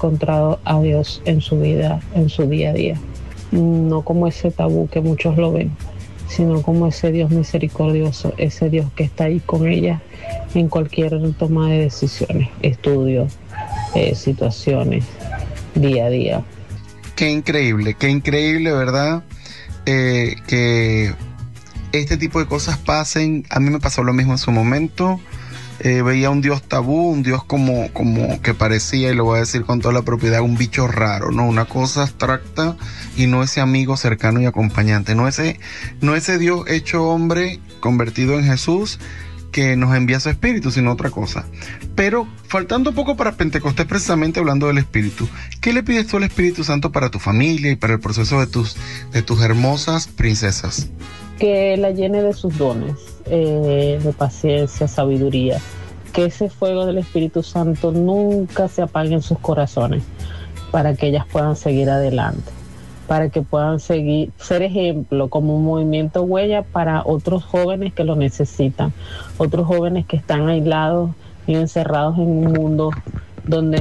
encontrado a Dios en su vida, en su día a día. No como ese tabú que muchos lo ven, sino como ese Dios misericordioso, ese Dios que está ahí con ella en cualquier toma de decisiones, estudios, situaciones, día a día. Qué increíble, ¿verdad? Que este tipo de cosas pasen. A mí me pasó lo mismo en su momento. Veía un Dios tabú, un Dios como que parecía, y lo voy a decir con toda la propiedad, un bicho raro, ¿no? Una cosa abstracta, y no ese amigo cercano y acompañante, no ese Dios hecho hombre, convertido en Jesús, que nos envía su espíritu, sino otra cosa. Pero faltando poco para Pentecostés, precisamente hablando del espíritu, ¿qué le pides tú al Espíritu Santo para tu familia y para el proceso de tus hermosas princesas? Que la llene de sus dones, de paciencia, sabiduría, que ese fuego del Espíritu Santo nunca se apague en sus corazones, para que ellas puedan seguir adelante, para que puedan seguir, ser ejemplo como un movimiento huella para otros jóvenes que lo necesitan, otros jóvenes que están aislados y encerrados en un mundo donde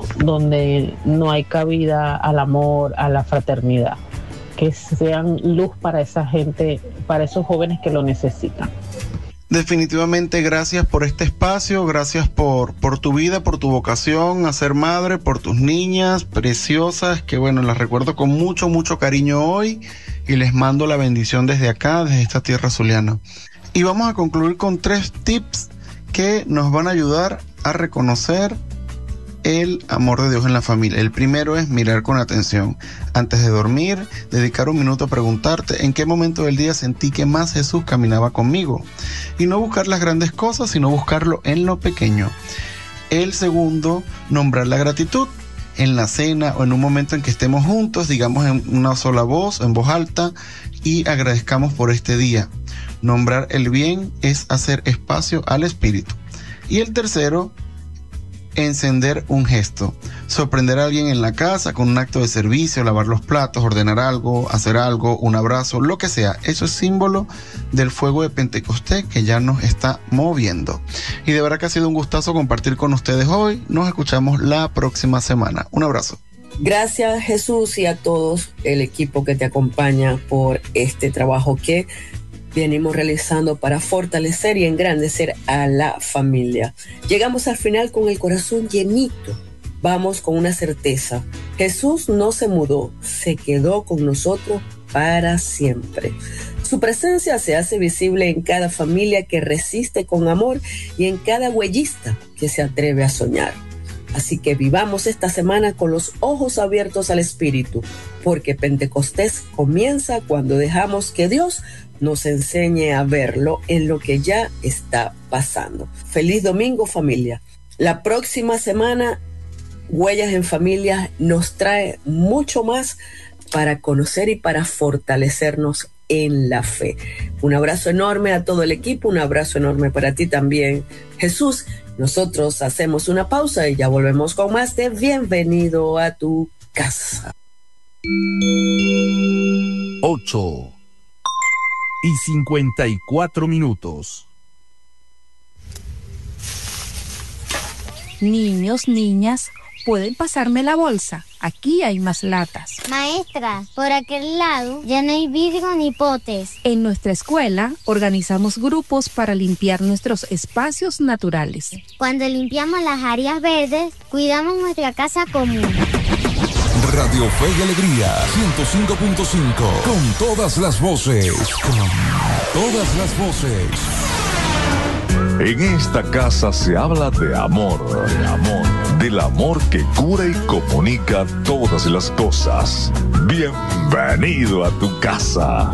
no hay cabida al amor, a la fraternidad. Que sean luz para esa gente, para esos jóvenes que lo necesitan. Definitivamente, gracias por este espacio, gracias por tu vida, por tu vocación a ser madre, por tus niñas preciosas, que bueno, las recuerdo con mucho, mucho cariño hoy, y les mando la bendición desde acá, desde esta tierra zuliana. Y vamos a concluir con 3 tips que nos van a ayudar a reconocer el amor de Dios en la familia. El primero es mirar con atención. Antes de dormir, dedicar un minuto a preguntarte en qué momento del día sentí que más Jesús caminaba conmigo. Y no buscar las grandes cosas, sino buscarlo en lo pequeño. El segundo, nombrar la gratitud. En la cena o en un momento en que estemos juntos, digamos en una sola voz, en voz alta, y agradezcamos por este día. Nombrar el bien es hacer espacio al Espíritu. Y el tercero, encender un gesto, sorprender a alguien en la casa con un acto de servicio, lavar los platos, ordenar algo, hacer algo, un abrazo, lo que sea. Eso es símbolo del fuego de Pentecostés que ya nos está moviendo. Y de verdad que ha sido un gustazo compartir con ustedes hoy. Nos escuchamos la próxima semana. Un abrazo. Gracias, Jesús, y a todos el equipo que te acompaña por este trabajo que venimos realizando para fortalecer y engrandecer a la familia. Llegamos al final con el corazón llenito. Vamos con una certeza. Jesús no se mudó, se quedó con nosotros para siempre. Su presencia se hace visible en cada familia que resiste con amor y en cada huellista que se atreve a soñar. Así que vivamos esta semana con los ojos abiertos al Espíritu, porque Pentecostés comienza cuando dejamos que Dios nos enseñe a verlo en lo que ya está pasando. Feliz domingo, familia. La próxima semana, Huellas en Familia nos trae mucho más para conocer y para fortalecernos en la fe. Un abrazo enorme a todo el equipo, un abrazo enorme para ti también, Jesús. Nosotros hacemos una pausa y ya volvemos con más de Bienvenido a tu casa. 8:54. Niños, niñas, ¿pueden pasarme la bolsa? Aquí hay más latas. Maestra, por aquel lado ya no hay vidrio ni potes. En nuestra escuela organizamos grupos para limpiar nuestros espacios naturales. Cuando limpiamos las áreas verdes, cuidamos nuestra casa común. Radio Fe y Alegría 105.5. Con todas las voces. Con todas las voces. En esta casa se habla de amor, del amor que cura y comunica todas las cosas. Bienvenido a tu casa.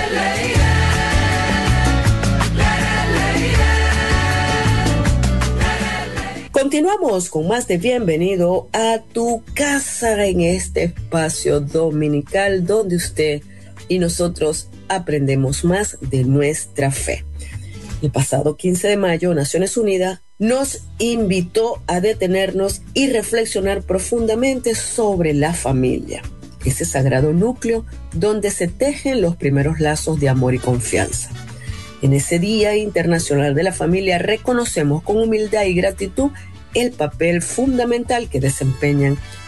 Continuamos con más de Bienvenido a tu casa en este espacio dominical donde usted y nosotros aprendemos más de nuestra fe. El pasado 15 de mayo, Naciones Unidas nos invitó a detenernos y reflexionar profundamente sobre la familia, ese sagrado núcleo donde se tejen los primeros lazos de amor y confianza. En ese Día Internacional de la Familia reconocemos con humildad y gratitud el papel fundamental que desempeñan